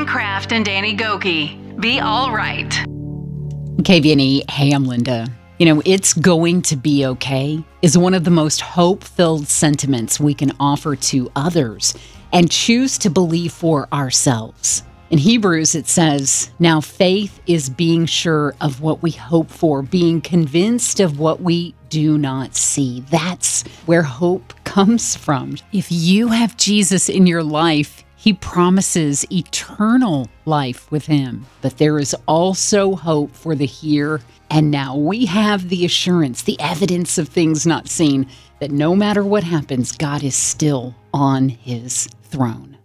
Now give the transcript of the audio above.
Kraft and Danny Gokey. Be all right. KVNE, hey, I'm Linda. You know, it's going to be okay is one of the most hope-filled sentiments we can offer to others and choose to believe for ourselves. In Hebrews, it says, now faith is being sure of what we hope for, being convinced of what we do not see. That's where hope comes from. If you have Jesus in your life, He promises eternal life with Him. But there is also hope for the here and now. We have the assurance, the evidence of things not seen, that no matter what happens, God is still on His throne.